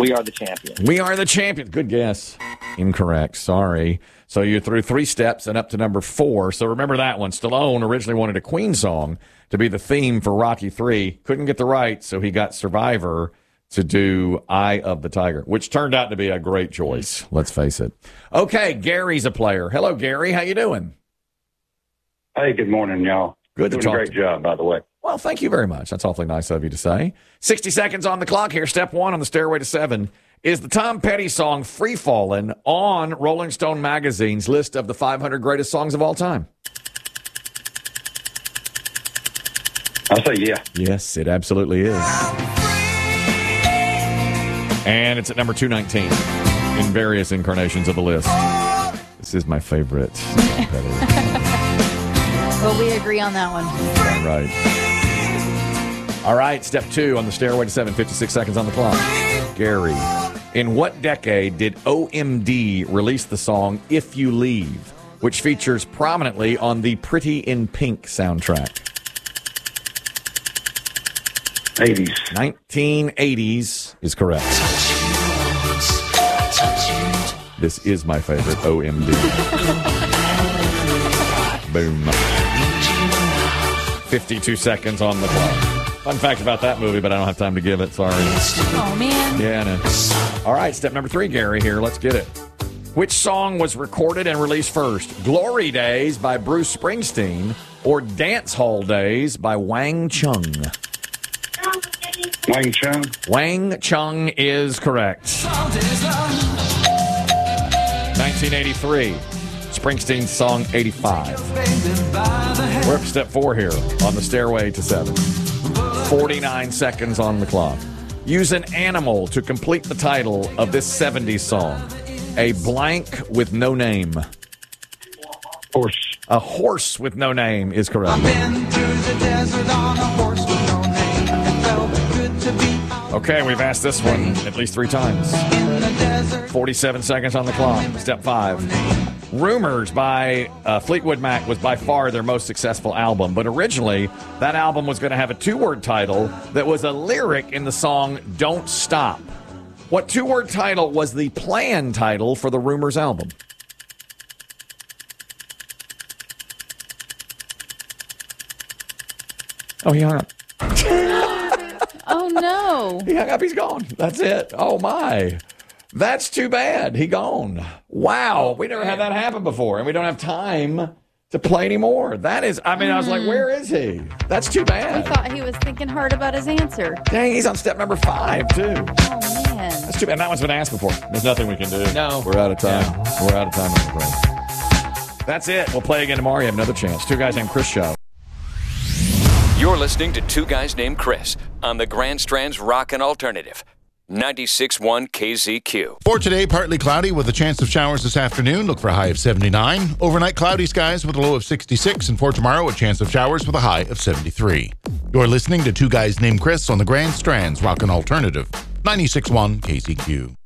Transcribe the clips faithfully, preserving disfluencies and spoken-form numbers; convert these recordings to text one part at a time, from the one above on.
We Are the Champions. We Are the Champions. Good guess. Incorrect. Sorry. So you're through three steps and up to number four. So remember that one. Stallone originally wanted a Queen song to be the theme for Rocky three. Couldn't get the rights, so he got Survivor to do Eye of the Tiger, which turned out to be a great choice. Let's face it. Okay, Gary's a player. Hello, Gary. How you doing? Hey, good morning, y'all. Good to Doing talk a great to you. job, by the way. Well, thank you very much. That's awfully nice of you to say. sixty seconds on the clock here. Step one on the stairway to seven. Is the Tom Petty song Free Fallin' on Rolling Stone magazine's list of the five hundred greatest songs of all time? I'll say yeah. Yes, it absolutely is. And it's at number two nineteen in various incarnations of the list. This is my favorite. Well, we agree on that one. All right. All right, step two on the stairway to seven, fifty-six seconds on the clock. Gary, in what decade did O M D release the song If You Leave, which features prominently on the Pretty in Pink soundtrack? eighties. nineteen eighties is correct. This is my favorite, O M D. Boom. fifty-two seconds on the clock. Fun fact about that movie, but I don't have time to give it. Sorry. Oh, man. Yeah, I know. All right, step number three, Gary, here. Let's get it. Which song was recorded and released first? Glory Days by Bruce Springsteen or Dance Hall Days by Wang Chung? Wang Chung. Wang Chung is correct. nineteen eighty-three. Springsteen's song eighty-five. We're up to step four here on the stairway to seven. forty-nine seconds on the clock. Use an animal to complete the title of this seventies song. A blank with no name. Horse. A horse with no name is correct. I've been through the desert on a horse with no name. It felt good to be out Okay, we've asked this one at least three times. in the desert. forty-seven seconds on the clock. Step five. Rumors by uh, Fleetwood Mac was by far their most successful album, but originally that album was going to have a two-word title that was a lyric in the song Don't Stop. What two-word title was the planned title for the Rumors album? Oh, he hung up. Oh, no. He hung up. He's gone. That's it. Oh, my. That's too bad. He gone. Wow. We never had that happen before, and we don't have time to play anymore. That is, I mean, I was like, where is he? That's too We bad. thought he was thinking hard about his answer. Dang, he's on step number five, too. Oh, man. That's too bad. That one's been asked before. There's nothing we can do. No. We're out of time. We're out of time. I'm afraid. That's it. We'll play again tomorrow. You have another chance. Two Guys Named Chris show. You're listening to Two Guys Named Chris on the Grand Strand's Rockin' Alternative. ninety-six point one K Z Q. For today, partly cloudy with a chance of showers this afternoon. Look for a high of seventy-nine. Overnight, cloudy skies with a low of sixty-six. And for tomorrow, a chance of showers with a high of seventy-three. You're listening to Two Guys Named Chris on the Grand Strand's Rockin' Alternative. ninety-six point one K Z Q.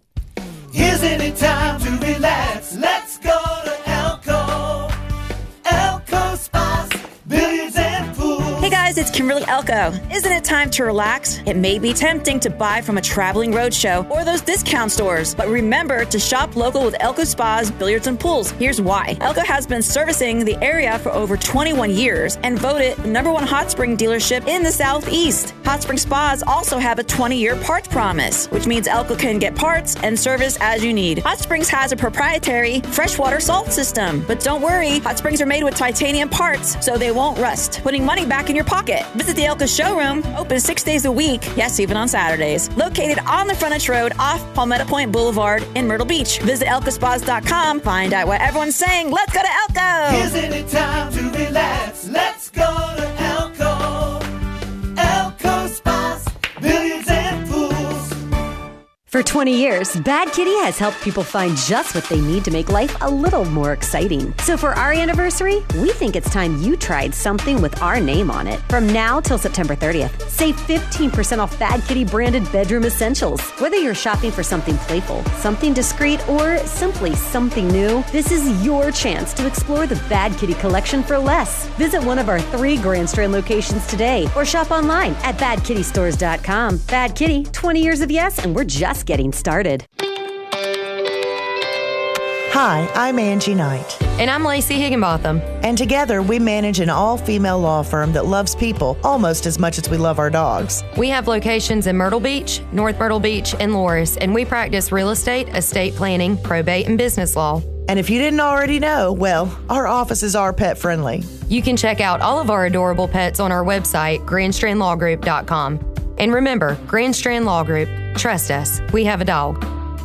Isn't it time to relax? Let's go to Elko. Elko Spas, billiards and pool. Hey guys, it's Kimberly Elko. Isn't it time to relax? It may be tempting to buy from a traveling roadshow or those discount stores, but remember to shop local with Elko Spas, Billiards and Pools. Here's why. Elko has been servicing the area for over twenty-one years and voted the number one hot spring dealership in the Southeast. Hot Spring Spas also have a twenty-year parts promise, which means Elko can get parts and service as you need. Hot Springs has a proprietary freshwater salt system, but don't worry, Hot Springs are made with titanium parts, so they won't rust, putting money back in your pocket. Visit the Elko showroom, open six days a week, yes, even on Saturdays. Located on the frontage road off Palmetto Point Boulevard in Myrtle Beach. Visit elko spas dot com. Find out what everyone's saying. Let's go to Elko! Isn't it time to relax? Let's go to Elko. Elko Spas, billiards and pools. For twenty years, Bad Kitty has helped people find just what they need to make life a little more exciting. So for our anniversary, we think it's time you tried something with our name on it. From now till September thirtieth, save fifteen percent off Bad Kitty branded bedroom essentials. Whether you're shopping for something playful, something discreet, or simply something new, this is your chance to explore the Bad Kitty collection for less. Visit one of our three Grand Strand locations today or shop online at bad kitty stores dot com. Bad Kitty, twenty years of yes, and we're just just getting started. Hi, I'm Angie Knight. And I'm Lacey Higginbotham. And together we manage an all-female law firm that loves people almost as much as we love our dogs. We have locations in Myrtle Beach, North Myrtle Beach, and Loris, and we practice real estate, estate planning, probate, and business law. And if you didn't already know, well, our offices are pet-friendly. You can check out all of our adorable pets on our website, grand strand law group dot com. And remember, Grand Strand Law Group, trust us, we have a dog.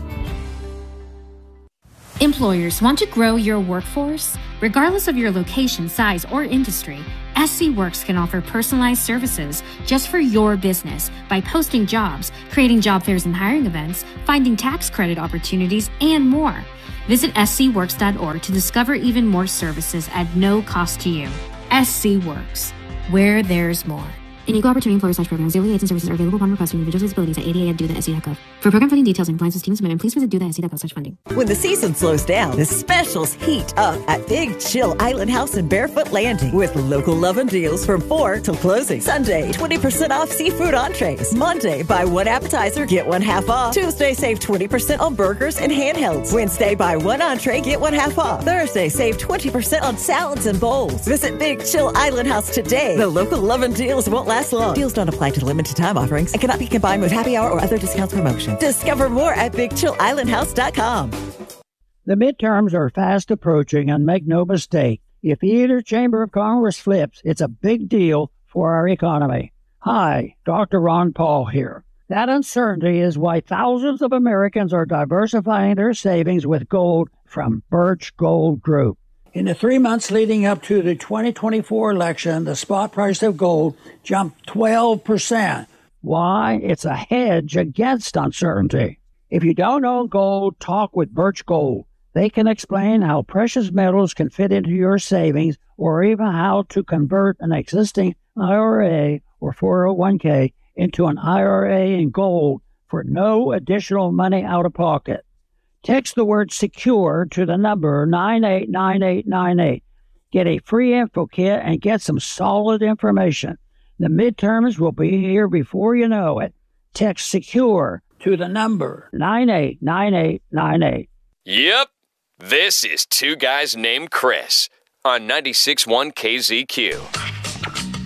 Employers want to grow your workforce? Regardless of your location, size, or industry, S C Works can offer personalized services just for your business by posting jobs, creating job fairs and hiring events, finding tax credit opportunities, and more. Visit S C works dot org to discover even more services at no cost to you. S C Works, where there's more. An equal opportunity employer slash program. Zero aids and services are available upon request from individuals with disabilities at A D A at do the S C dot gov. For program funding details and compliance with team submitted, please visit do the S C dot gov slash funding. When the season slows down, the specials heat up at Big Chill Island House in Barefoot Landing with local lovin' deals from four till closing. Sunday, twenty percent off seafood entrees. Monday, buy one appetizer, get one half off. Tuesday, save twenty percent on burgers and handhelds. Wednesday, buy one entree, get one half off. Thursday, save twenty percent on salads and bowls. Visit Big Chill Island House today. The local lovin' deals won't last long. Deals don't apply to limited time offerings and cannot be combined with happy hour or other discounts promotion. Discover more at big chill island house dot com. The midterms are fast approaching, and make no mistake, if either chamber of Congress flips, it's a big deal for our economy. Hi, Doctor Ron Paul here. That uncertainty is why thousands of Americans are diversifying their savings with gold from Birch Gold Group. In the three months leading up to the twenty twenty-four election, the spot price of gold jumped twelve percent. Why? It's a hedge against uncertainty. If you don't own gold, talk with Birch Gold. They can explain how precious metals can fit into your savings, or even how to convert an existing I R A or four oh one k into an I R A in gold for no additional money out of pocket. Text the word SECURE to the number nine eight nine eight nine eight. Get a free info kit and get some solid information. The midterms will be here before you know it. Text SECURE to the number nine eight nine eight nine eight. Yep, this is Two Guys Named Chris on ninety-six point one K Z Q.